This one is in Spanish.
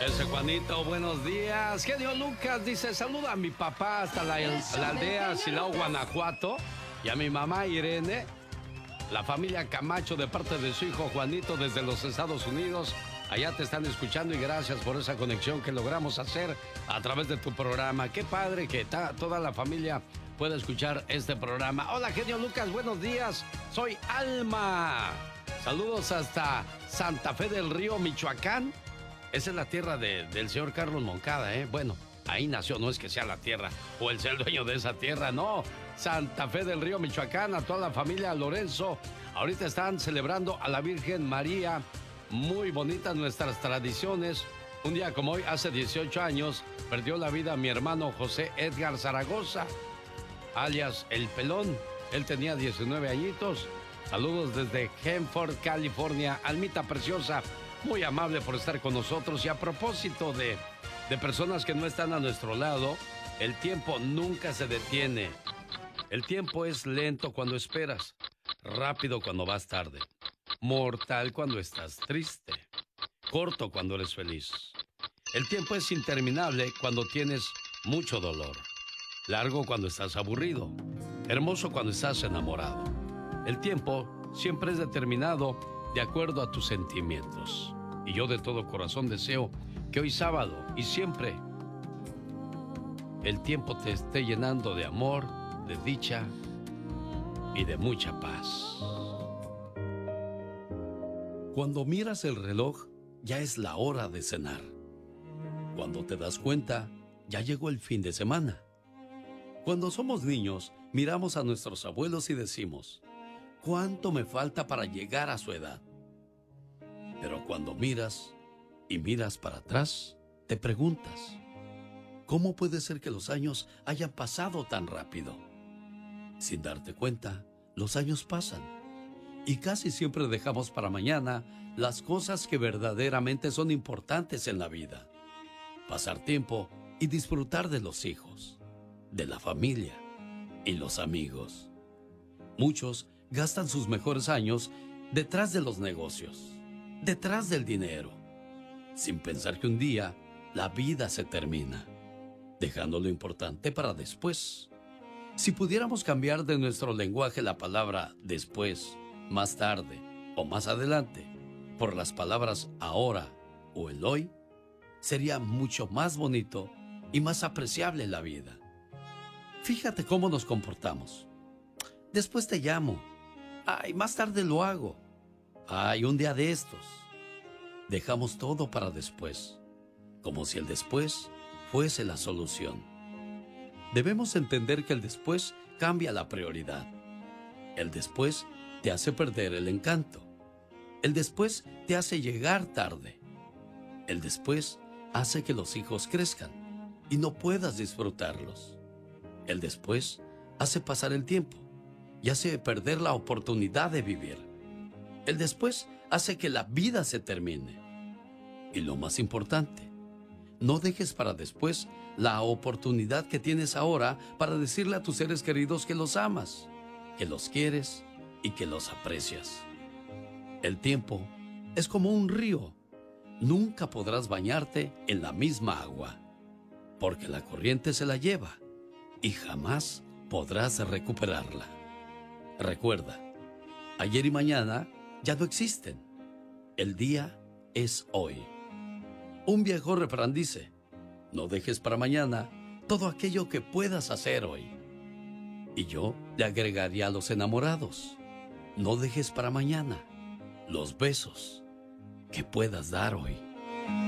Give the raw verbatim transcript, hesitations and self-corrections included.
Ese Juanito, buenos días. Genio Lucas dice, saluda a mi papá hasta la, la aldea Silao, Guanajuato, y a mi mamá Irene, la familia Camacho de parte de su hijo Juanito desde los Estados Unidos. Allá te están escuchando y gracias por esa conexión que logramos hacer a través de tu programa. Qué padre que ta, toda la familia pueda escuchar este programa. Hola, Genio Lucas, buenos días. Soy Alma. Saludos hasta Santa Fe del Río, Michoacán. Esa es la tierra de, del señor Carlos Moncada, ¿eh? Bueno, ahí nació, no es que sea la tierra o el ser el dueño de esa tierra, no. Santa Fe del Río, Michoacán, a toda la familia Lorenzo. Ahorita están celebrando a la Virgen María. Muy bonitas nuestras tradiciones. Un día como hoy, hace dieciocho años, perdió la vida mi hermano José Edgar Zaragoza, alias El Pelón. Él tenía diecinueve añitos. Saludos desde Hanford, California. Almita preciosa, muy amable por estar con nosotros. Y a propósito de, de personas que no están a nuestro lado, el tiempo nunca se detiene. El tiempo es lento cuando esperas, rápido cuando vas tarde, mortal cuando estás triste, corto cuando eres feliz. El tiempo es interminable cuando tienes mucho dolor, largo cuando estás aburrido, hermoso cuando estás enamorado. El tiempo siempre es determinado de acuerdo a tus sentimientos. Y yo de todo corazón deseo que hoy sábado y siempre el tiempo te esté llenando de amor, de dicha y de mucha paz. Cuando miras el reloj, ya es la hora de cenar. Cuando te das cuenta, ya llegó el fin de semana. Cuando somos niños, miramos a nuestros abuelos y decimos, ¿cuánto me falta para llegar a su edad? Pero cuando miras y miras para atrás, te preguntas, ¿cómo puede ser que los años hayan pasado tan rápido? Sin darte cuenta, los años pasan y casi siempre dejamos para mañana las cosas que verdaderamente son importantes en la vida. Pasar tiempo y disfrutar de los hijos, de la familia y los amigos. Muchos gastan sus mejores años detrás de los negocios, detrás del dinero, sin pensar que un día la vida se termina, dejando lo importante para después. Si pudiéramos cambiar de nuestro lenguaje la palabra después, más tarde o más adelante por las palabras ahora o el hoy, sería mucho más bonito y más apreciable la vida. Fíjate cómo nos comportamos. Después te llamo. Ay, más tarde lo hago. Ay, un día de estos. Dejamos todo para después, como si el después fuese la solución. Debemos entender que el después cambia la prioridad. El después te hace perder el encanto. El después te hace llegar tarde. El después hace que los hijos crezcan y no puedas disfrutarlos. El después hace pasar el tiempo y hace perder la oportunidad de vivir. El después hace que la vida se termine. Y lo más importante, no dejes para después la oportunidad que tienes ahora para decirle a tus seres queridos que los amas, que los quieres y que los aprecias. El tiempo es como un río. Nunca podrás bañarte en la misma agua, porque la corriente se la lleva y jamás podrás recuperarla. Recuerda, ayer y mañana ya no existen. El día es hoy. Un viejo refrán dice, no dejes para mañana todo aquello que puedas hacer hoy. Y yo le agregaría a los enamorados, no dejes para mañana los besos que puedas dar hoy.